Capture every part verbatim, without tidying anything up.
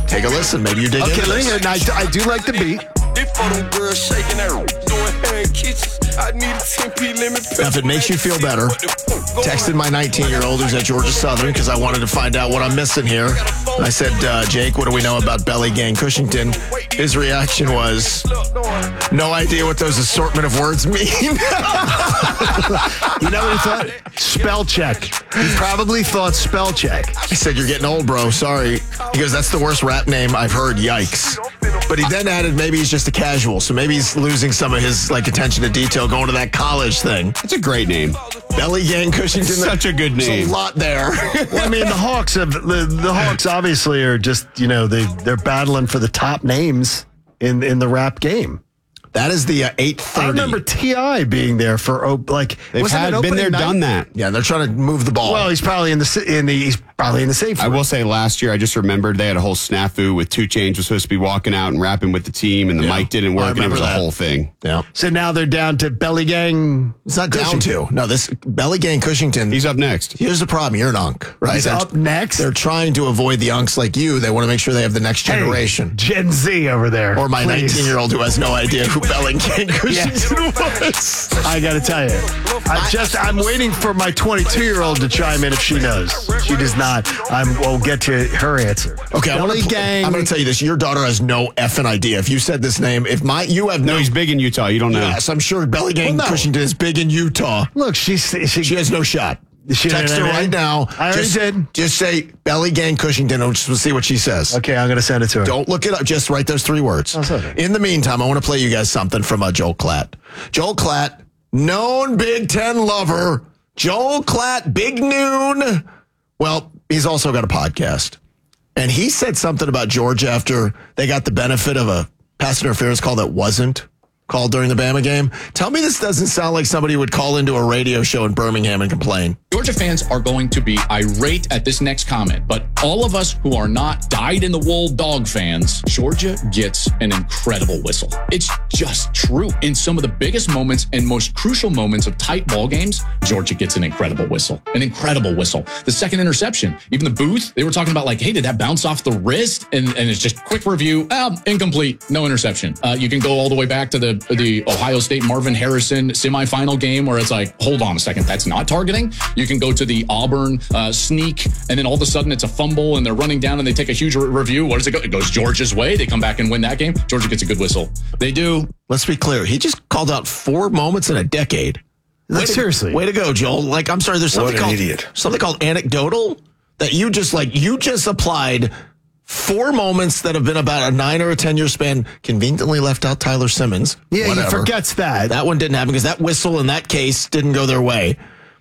Take a listen. Maybe you dig Okay, into let me this. hear it. And I, I do like the beat. Now, if it makes you feel better, texted my nineteen-year-old who's at Georgia Southern because I wanted to find out what I'm missing here. And I said, uh, Jake, what do we know about Belly Gang Cushington? His reaction was, no idea what those assortment of words mean. You know what he thought? Spell check. He probably thought spell check. I said, you're getting old, bro. Sorry. He goes, that's the worst rap name I've heard. Yikes. But he then added, maybe he's just a casual. So maybe he's losing some of his like attention to detail going to that college thing. It's a great name. Belly Gang Cushington. Such a good name. There's a lot there. Well, I mean, the Hawks have the, the Hawks obviously are just, you know, they they're battling for the top names in in the rap game. That is the uh, eight thirty. I remember T I being there for op- like They've wasn't had it been there, opening night? done that. Yeah, they're trying to move the ball. Well, he's probably in the sa- in the he's probably in the safe. I will say last year, I just remembered they had a whole snafu with two Chainz was supposed to be walking out and rapping with the team, and the Yeah. mic didn't I work, and it remember was that. a whole thing. yeah. So now they're down to Belly Gang. It's not down Cushington. to. No, this Belly Gang Cushington. He's up next. Here's the problem. You're an unk, right? He's They're- up next. They're trying to avoid the unks like you. They want to make sure they have the next Hey, generation. Gen Z over there. Or my please. nineteen-year-old who has no idea who Belly Gang Cushington was. I got to tell you, I just I'm waiting for my twenty-two-year-old to chime in if she knows. She does not. I'm. We'll get to her answer. Okay, I'm Belly gonna, Gang. I'm going to tell you this. Your daughter has no effing idea. If you said this name, if my you have no. No, he's big in Utah. You don't know. Yes, I'm sure Belly Gang Well, no. Cushington is big in Utah. Look, she's she. She has no shot. She- Text her right now. I already just, did. Just say Belly Gang Cushington and just see what she says. Okay, I'm going to send it to her. Don't look it up. Just write those three words. Oh, sorry. In the meantime, I want to play you guys something from uh, Joel Klatt. Joel Klatt, known Big Ten lover. Joel Klatt, Big Noon. Well, he's also got a podcast. And he said something about Georgia after they got the benefit of a pass interference call that wasn't called during the Bama game. Tell me this doesn't sound like somebody would call into a radio show in Birmingham and complain. Georgia fans are going to be irate at this next comment, but all of us who are not dyed-in-the-wool dog fans, Georgia gets an incredible whistle. It's just true. In some of the biggest moments and most crucial moments of tight ball games, Georgia gets an incredible whistle. An incredible whistle. The second interception, even the booth, they were talking about like, hey, did that bounce off the wrist? And, and it's just quick review. Um, incomplete. No interception. Uh, you can go all the way back to the the Ohio State Marvin Harrison semifinal game where it's like, hold on a second, that's not targeting. You can go to the Auburn uh, sneak, and then all of a sudden it's a fumble, and they're running down, and they take a huge re- review. What does it go? It goes Georgia's way. They come back and win that game. Georgia gets a good whistle. They do. Let's be clear. He just called out four moments in a decade. Like, Way to- seriously. Way to go, Joel. Like, I'm sorry, there's something What an called idiot. something called anecdotal that you just like you just applied four moments that have been about a nine or a ten year span. Conveniently left out Tyler Simmons. Yeah, Whatever. he forgets that. That one didn't happen because that whistle in that case didn't go their way.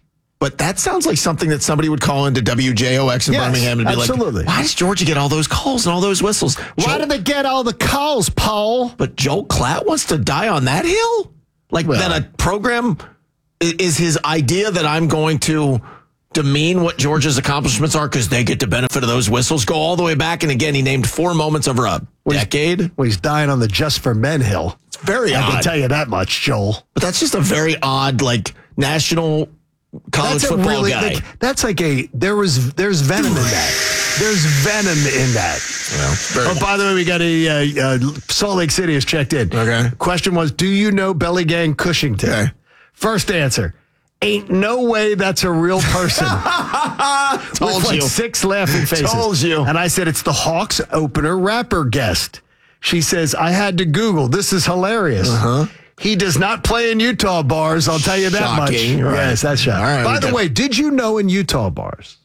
But that sounds like something that somebody would call into W J O X in Yes, Birmingham and be absolutely. like, why does Georgia get all those calls and all those whistles? Why Joel- did they get all the calls, Paul? But Joel Klatt wants to die on that hill? Like Well- that a program i- is his idea that I'm going to demean what Georgia's accomplishments are because they get the benefit of those whistles? Go all the way back. And again, he named four moments over a decade. Well, he's dying on the Just for Men hill. It's very I odd. can tell you that much, Joel. But that's just a very odd, like, national college That's a football really guy. like, that's like a there was there's venom in that. There's venom in that. Well, very- Oh, by the way, we got a uh, uh, Salt Lake City has checked in. Okay. Question was, do you know Belly Gang Cushington? Okay. First answer, ain't no way that's a real person. Told With like you. six laughing faces. Told you. And I said, it's the Hawks opener rapper guest. She says, I had to Google. This is hilarious. Uh-huh. He does not play in Utah bars, I'll tell you that Shocking. much. Right. Yes, that's shocking. All right, By we the got- way, did you know in Utah bars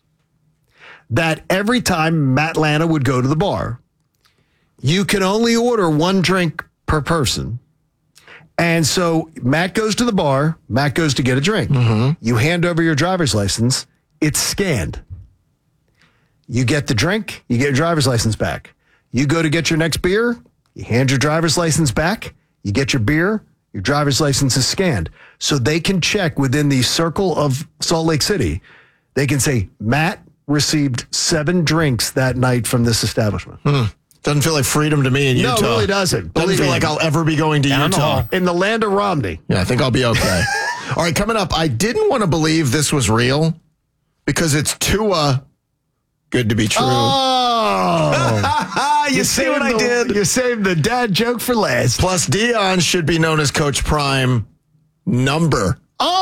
that every time Matt Lana would go to the bar, you can only order one drink per person? And so Matt goes to the bar, Matt goes to get a drink. Mm-hmm. You hand over your driver's license, it's scanned. You get the drink, you get your driver's license back. You go to get your next beer, you hand your driver's license back, you get your beer, your driver's license is scanned. So they can check within the circle of Salt Lake City. They can say, Matt received seven drinks that night from this establishment. Hmm. Doesn't feel like freedom to me in No, Utah. it really doesn't. Doesn't Believe feel me. like I'll ever be going to Utah. In the land of Romney. Yeah, I think I'll be okay. All right, coming up, I didn't want to believe this was real because it's Tua. Good to be true. Oh. Ah, you, you see what I did? You saved the dad joke for last. Plus, Dion should be known as Coach Prime number.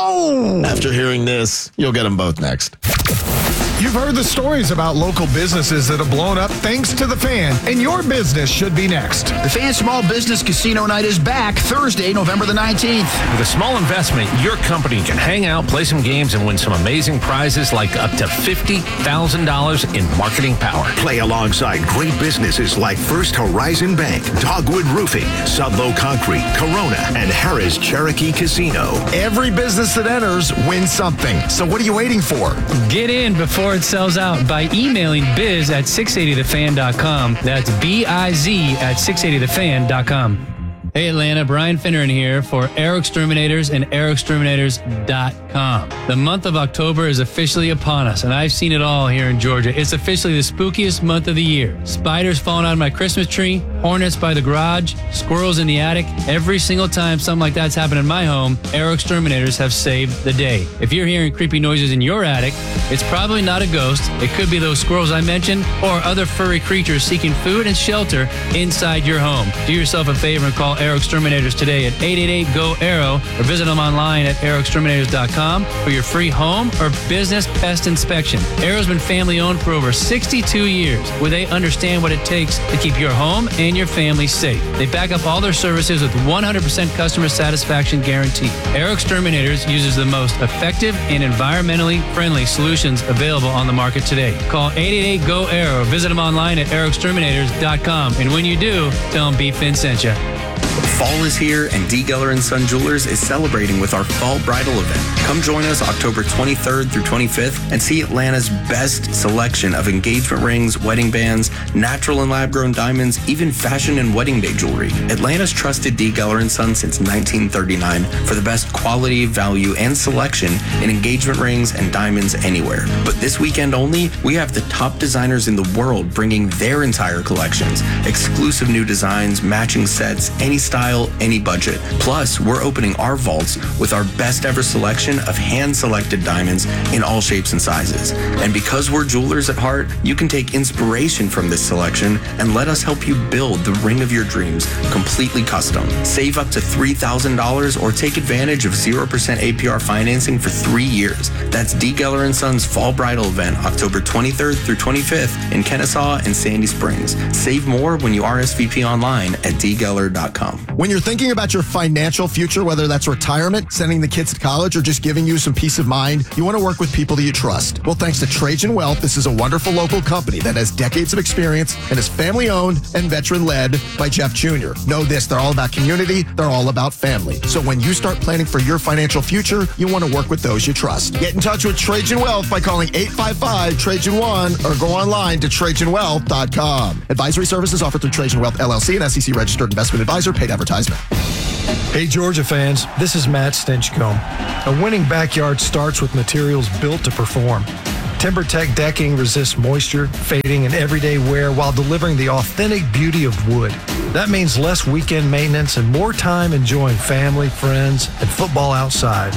Oh! After hearing this, you'll get them both next. You've heard the stories about local businesses that have blown up thanks to The Fan, and your business should be next. The Fan Small Business Casino Night is back Thursday, November the nineteenth. With a small investment, your company can hang out, play some games, and win some amazing prizes like up to fifty thousand dollars in marketing power. Play alongside great businesses like First Horizon Bank, Dogwood Roofing, Sudlow Concrete, Corona, and Harris Cherokee Casino. Every business that enters wins something. So what are you waiting for? Get in before it sells out by emailing biz at six eighty the fan dot com. That's B I Z at six eighty the fan dot com. Hey Atlanta, Brian Finneran here for Aero Exterminators and aero exterminators dot com. The month of October is officially upon us, and I've seen it all here in Georgia. It's officially the spookiest month of the year. Spiders falling out of my Christmas tree, hornets by the garage, squirrels in the attic. Every single time something like that's happened in my home, Aero Exterminators have saved the day. If you're hearing creepy noises in your attic, it's probably not a ghost. It could be those squirrels I mentioned or other furry creatures seeking food and shelter inside your home. Do yourself a favor and call Aero Exterminators today at eight eight eight G O A R O or visit them online at aero exterminators dot com for your free home or business pest inspection. Aero's been family owned for over sixty-two years, where they understand what it takes to keep your home and your family safe. They back up all their services with one hundred percent customer satisfaction guarantee. Aero Exterminators uses the most effective and environmentally friendly solutions available on the market today. Call eight eight eight G O A R O or visit them online at aero exterminators dot com. And when you do, tell them B Fin sent you. Fall is here, and D. Geller and Son Jewelers is celebrating with our Fall Bridal event. Come join us October twenty-third through twenty-fifth and see Atlanta's best selection of engagement rings, wedding bands, natural and lab-grown diamonds, even fashion and wedding day jewelry. Atlanta's trusted D. Geller and Son since nineteen thirty-nine for the best quality, value, and selection in engagement rings and diamonds anywhere. But this weekend only, we have the top designers in the world bringing their entire collections. Exclusive new designs, matching sets, any style, any budget. Plus, we're opening our vaults with our best ever selection of hand-selected diamonds in all shapes and sizes. And because we're jewelers at heart, you can take inspiration from this selection and let us help you build the ring of your dreams completely custom. Save up to three thousand dollars or take advantage of zero percent A P R financing for three years. That's D. Geller and Son's Fall Bridal event, October twenty-third through twenty-fifth in Kennesaw and Sandy Springs. Save more when you R S V P online at d geller dot com. When you're thinking about your financial future, whether that's retirement, sending the kids to college, or just giving you some peace of mind, you want to work with people that you trust. Well, thanks to Trajan Wealth, this is a wonderful local company that has decades of experience and is family-owned and veteran-led by Jeff Junior Know this, they're all about community, they're all about family. So when you start planning for your financial future, you want to work with those you trust. Get in touch with Trajan Wealth by calling eight five five, Trajan one or go online to trajan wealth dot com. Advisory services offered through Trajan Wealth, L L C, an S E C-registered investment advisor, paid advertisement. Hey, Georgia fans, this is Matt Stinchcomb. A winning backyard starts with materials built to perform. TimberTech decking resists moisture, fading, and everyday wear while delivering the authentic beauty of wood. That means less weekend maintenance and more time enjoying family, friends, and football outside.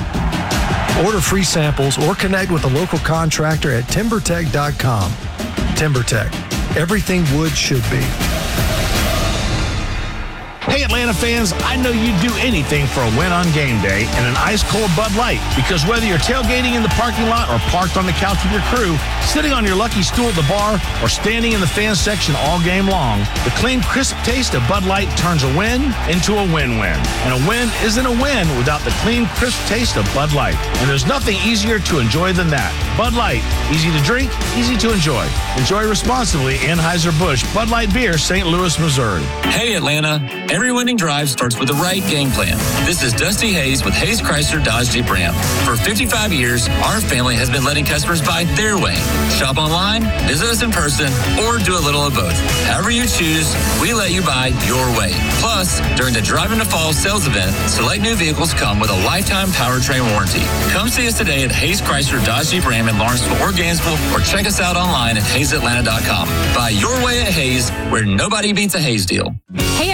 Order free samples or connect with a local contractor at timber tech dot com. TimberTech, everything wood should be. Hey, Atlanta fans, I know you'd do anything for a win on game day and an ice-cold Bud Light, because whether you're tailgating in the parking lot or parked on the couch with your crew, sitting on your lucky stool at the bar, or standing in the fan section all game long, the clean, crisp taste of Bud Light turns a win into a win-win. And a win isn't a win without the clean, crisp taste of Bud Light. And there's nothing easier to enjoy than that. Bud Light, easy to drink, easy to enjoy. Enjoy responsibly. Anheuser-Busch Bud Light Beer, Saint Louis, Missouri. Hey, Atlanta. Every winning drive starts with the right game plan. This is Dusty Hayes with Hayes Chrysler Dodge Jeep Ram. For fifty-five years, our family has been letting customers buy their way. Shop online, visit us in person, or do a little of both. However you choose, we let you buy your way. Plus, during the Drive into Fall sales event, select new vehicles come with a lifetime powertrain warranty. Come see us today at Hayes Chrysler Dodge Jeep Ram in Lawrenceville or Gainesville, or check us out online at hayes atlanta dot com. Buy your way at Hayes, where nobody beats a Hayes deal. Hey everyone,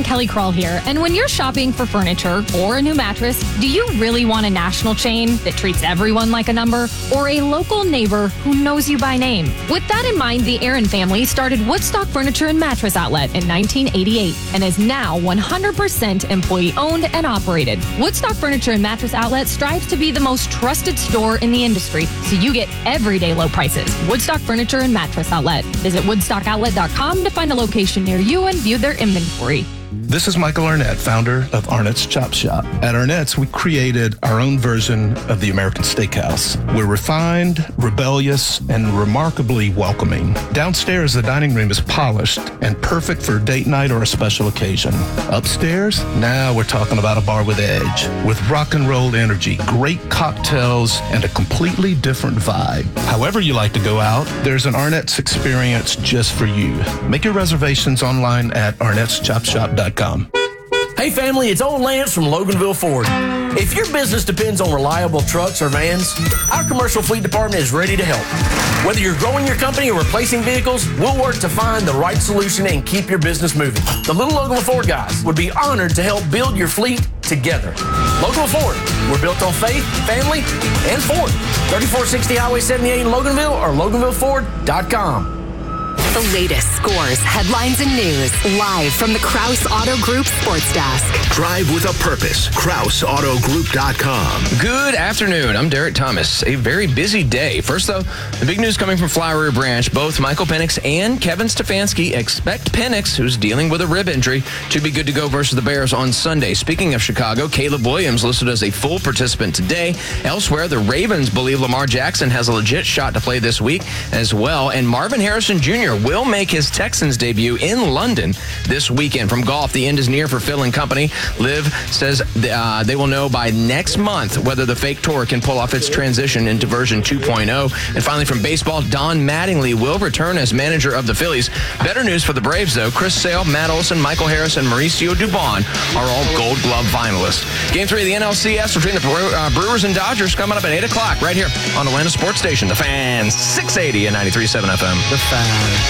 Kelly Kroll here. And when you're shopping for furniture or a new mattress, do you really want a national chain that treats everyone like a number, or a local neighbor who knows you by name? With that in mind, the Aaron family started Woodstock Furniture and Mattress Outlet in nineteen eighty-eight and is now one hundred percent employee owned and operated. Woodstock Furniture and Mattress Outlet strives to be the most trusted store in the industry, so you get everyday low prices. Woodstock Furniture and Mattress Outlet. Visit woodstock outlet dot com to find a location near you and view their inventory. This is Michael Arnett, founder of Arnett's Chop Shop. At Arnett's, we created our own version of the American Steakhouse. We're refined, rebellious, and remarkably welcoming. Downstairs, the dining room is polished and perfect for date night or a special occasion. Upstairs, now we're talking about a bar with edge, with rock and roll energy, great cocktails, and a completely different vibe. However you like to go out, there's an Arnett's experience just for you. Make your reservations online at arnetts chop shop dot com. Hey family, it's old Lance from Loganville Ford. If your business depends on reliable trucks or vans, our commercial fleet department is ready to help. Whether you're growing your company or replacing vehicles, we'll work to find the right solution and keep your business moving. The Little Loganville Ford guys would be honored to help build your fleet together. Loganville Ford, we're built on faith, family, and Ford. thirty-four sixty Highway seventy-eight in Loganville or loganville ford dot com. The latest scores, headlines, and news live from the Krause Auto Group Sports Desk. Drive with a purpose. Krause Auto Group dot com. Good afternoon. I'm Derek Thomas. A very busy day. First, though, the big news coming from Flowery Branch. Both Michael Penix and Kevin Stefanski expect Penix, who's dealing with a rib injury, to be good to go versus the Bears on Sunday. Speaking of Chicago, Caleb Williams listed as a full participant today. Elsewhere, the Ravens believe Lamar Jackson has a legit shot to play this week as well. And Marvin Harrison Junior will make his Texans debut in London this weekend. From golf, the end is near for Phil and company. Liv says uh, they will know by next month whether the fake tour can pull off its transition into version two point oh. And finally, from baseball, Don Mattingly will return as manager of the Phillies. Better news for the Braves, though. Chris Sale, Matt Olson, Michael Harris, and Mauricio Dubon are all Gold Glove finalists. Game three of the N L C S between the uh, Brewers and Dodgers coming up at eight o'clock right here on Atlanta Sports Station. The Fan, six eighty and ninety-three point seven F M. The Fan.